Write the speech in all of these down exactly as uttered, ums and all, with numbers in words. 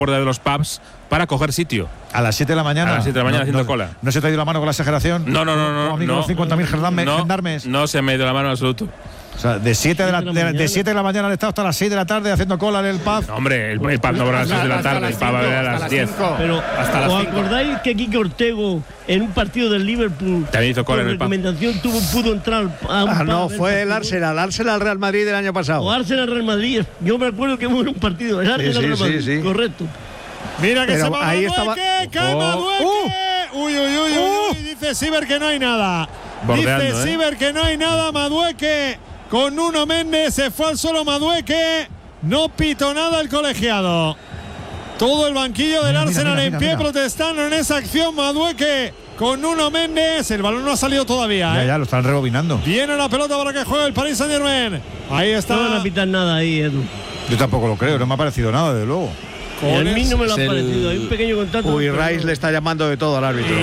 puerta de los pubs para coger sitio. A las siete de la mañana. A las siete de la mañana no, haciendo no, cola. ¿No se te ha ido la mano con la exageración? No, no, no, no. Como a mí con no los cincuenta mil gendarmes. no, gendarmes. no se me ha ido la mano en absoluto. O sea, de siete de la, de, de siete de la mañana han estado hasta las seis de la tarde haciendo cola en el pub. No, hombre, el, el pub no va a las seis de la tarde, el pub va a las diez. Pero, hasta las ¿os cinco. acordáis que Quique Ortego en un partido del Liverpool también hizo cola por en el pub? recomendación tuvo, pudo entrar a un Ah, pub no, a ver fue el partido? Arsenal, Arsenal Real Madrid del año pasado. O Arsenal Real Madrid. Yo me acuerdo que hubo un partido. El Arsenal sí, Real sí, Madrid. sí. Correcto. Mira que Pero se va ahí Madueque, estaba- cae Oh. Madueque. Uh. Uy, uy, uy, uy, Uh. uy, dice Siber que no hay nada. Bordeando, dice ¿eh? Siber que no hay nada, Madueque con Nuno Méndez, se fue al suelo Madueque, no pitó nada el colegiado. Todo el banquillo del Mira, mira, Arsenal mira, en mira, pie mira. protestando en esa acción, Madueque con Nuno Méndez, el balón no ha salido todavía. Ya, ¿eh? ya, lo están rebobinando. Viene la pelota para que juegue el Paris Saint-Germain. Ahí está. No van a pitar nada ahí, Edu. Yo tampoco lo creo, no me ha parecido nada, desde luego. Y a mí no me lo ha es el- parecido. Hay un pequeño contacto. Uy, pero Rice no. le está llamando de todo al árbitro.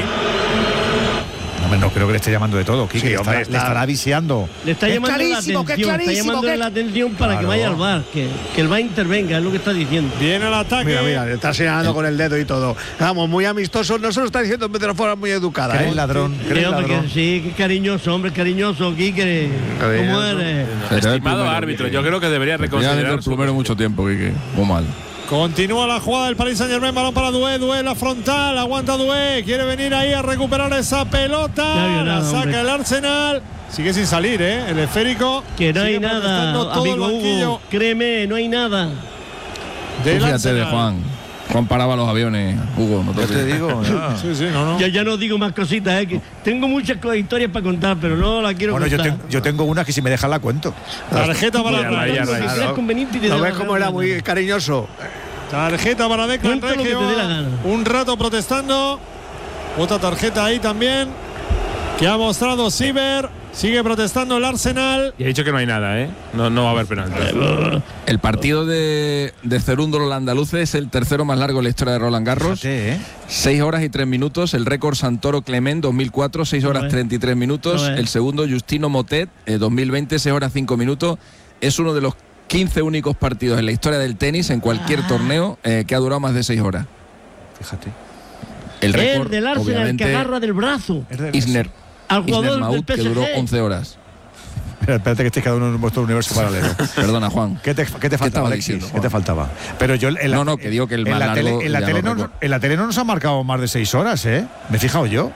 No, hombre, no creo que le esté llamando de todo. Quique, Sí, le, hombre, estará, está- le estará viseando. Le está Es llamando la clarísimo, que es atención. Está clarísimo, llamando que- la atención para que Claro. vaya al bar. Que, que el bar intervenga, es lo que está diciendo. Viene el ataque. Mira, mira, le está señalando con el dedo y todo. Vamos, muy amistoso. No se lo está diciendo en vez de una forma muy educada. ¿Crees ¿eh? ladrón? ¿Crees Sí, hombre, ladrón? que sí, que cariñoso, hombre, cariñoso, Quique. ¿Cómo Cariñoso. eres? Estimado árbitro, yo creo que debería Ya reconsiderar dentro el su plumero mucho tiempo, Quique. Muy mal. Continúa la jugada del Paris Saint-Germain, balón para Doué, Doué la frontal, aguanta Doué, quiere venir ahí a recuperar esa pelota, Ya vio la nada, saca hombre. el Arsenal, sigue sin salir, ¿eh? El esférico. Que no hay sigue protestando nada, todo el amigo banquillo Hugo. Créeme, no hay nada. Tú del fíjate de Arsenal. Juan. Juan paraba los aviones, Hugo. No te Ya te olvides. digo. ya. Sí, sí, no, no. Ya, ya no digo más cositas, ¿eh? Que tengo muchas co- historias para contar, pero no las quiero Bueno, yo, contar. ten- yo tengo una que si me dejan la cuento. Tarjeta para Mira, Raya, Reggio. Raya. Si creas conveniente y te ¿No da ves la cómo gana. era muy cariñoso? Tarjeta para Declan Cuenta lo que Reggio. te dé la gana. Un rato protestando. Otra tarjeta ahí también que ha mostrado Siber. Sigue protestando el Arsenal. Y ha dicho que no hay nada, ¿eh? No, no va a haber penalti. El partido de, de Cerúndolo los andaluces es el tercero más largo en la historia de Roland Garros. Fíjate, ¿eh? seis horas y tres minutos. El récord Santoro Clement dos mil cuatro, seis horas No es. treinta y tres minutos. No es. El segundo Justino Motet, eh, dos mil veinte, seis horas cinco minutos. Es uno de los quince únicos partidos en la historia del tenis, en cualquier Ah. torneo, eh, que ha durado más de seis horas. Fíjate. El El récord, del Arsenal que obviamente, agarra del brazo Es de- Isner, al Isner jugador del Mahut, P que S duró G. once horas. Espera, espérate que estéis cada uno en vuestro universo paralelo. Perdona, Juan. ¿Qué te, qué te faltaba, estaba Alexis? diciendo, ¿Qué Juan? te faltaba? Pero yo en la, No, no, que digo que el en más la largo tele, en la ya tele lo no, recuerdo. en la tele no nos ha marcado más de seis horas, ¿eh? Me he fijado yo.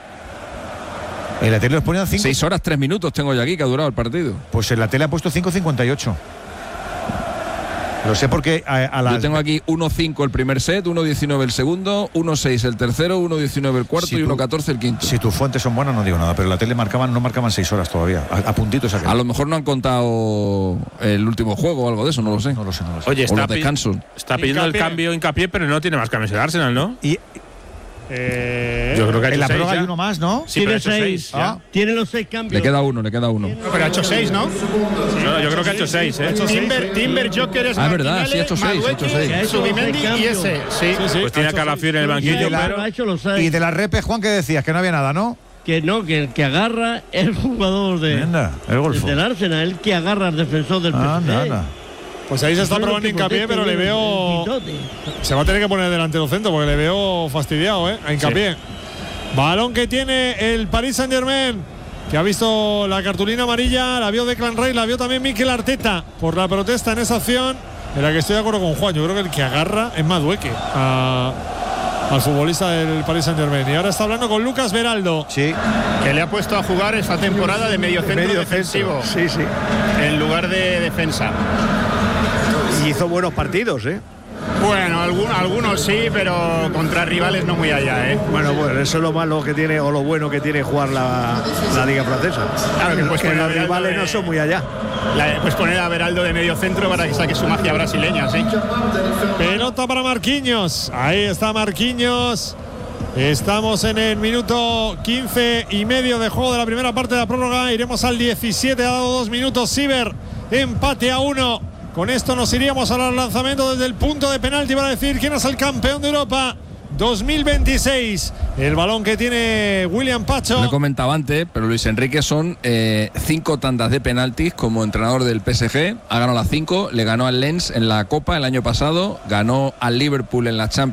En la tele nos ponían cinco. seis horas tres minutos tengo yo aquí que ha durado el partido. Pues en la tele ha puesto cinco cincuenta y ocho. Lo sé porque a, a las. Yo tengo aquí uno cinco el primer set, uno diecinueve el segundo, uno seis el tercero, uno diecinueve el cuarto Si y tú- uno catorce el quinto. Si tus fuentes son buenas, no digo nada, pero en la tele marcaban, no marcaban seis horas todavía. A, a puntitos aquel. A lo mejor no han contado el último juego o algo de eso, no lo sé. No lo sé, no lo sé. Oye, O está, los pi- descansos. está pidiendo Hincapié. el cambio hincapié, pero no tiene más cambios el Arsenal, ¿no? Y Eh, Yo creo que ha hecho en la seis prórroga ya. hay uno más, ¿no? Sí, pero ha Tiene hecho seis. seis. ya. Ah. Tiene los seis cambios. Le queda uno, le queda uno. Pero ha hecho seis, ¿no? No, no, yo creo que ha hecho seis, ¿eh? Timber, Timber, Joker, Ah, verdad, sí, ha hecho seis, ha hecho seis. Que ha hecho Subimendi seis y cambios. ese. Sí. Sí, sí, Pues tiene ha a hecho Calafiori en el seis. banquillo, Y de la- pero. Ha hecho los Y seis. de la repe, Juan, que decías que no había nada, ¿no? Que no, que el que agarra es el jugador de, Anda, el golfo. del Arsenal, el que agarra al defensor del P S G. Anda, anda. Pues ahí se está Son los probando que hincapié, pero le protegen veo. el quitote. Se va a tener que poner delantero centro porque le veo fastidiado, ¿eh? A hincapié. Balón que tiene el Paris Saint-Germain, que ha visto la cartulina amarilla, la vio Declan Rice, la vio también Mikel Arteta por la protesta en esa acción, en la que estoy de acuerdo con Juan. Yo creo que el que agarra es Madueque a- al futbolista del Paris Saint-Germain. Y ahora está hablando con Lucas Beraldo. Sí. Que le ha puesto a jugar esta temporada de medio centro Medio defensivo centro. Sí, sí. en lugar de defensa. Y hizo buenos partidos, ¿eh? Bueno, algún- algunos sí, pero contra rivales no muy allá, ¿eh? Bueno, bueno, eso es lo malo que tiene o lo bueno que tiene jugar la, la Liga Francesa. Claro que puedes que poner a los Beraldo rivales de- no son muy allá. La- pues poner a Beraldo de medio centro para que saque su magia brasileña, sí. Pelota para Marquinhos. Ahí está Marquinhos. Estamos en el minuto quince y medio de juego de la primera parte de la prórroga. Iremos al diecisiete, ha dado dos minutos. Siber, empate a uno. Con esto nos iríamos al lanzamiento desde el punto de penalti para decir quién es el campeón de Europa dos mil veintiséis. El balón que tiene William Pacho. Lo he comentado antes, pero Luis Enrique son eh, cinco tandas de penaltis como entrenador del P S G. Ha ganado las cinco, le ganó al Lens en la Copa el año pasado, ganó al Liverpool en la Champions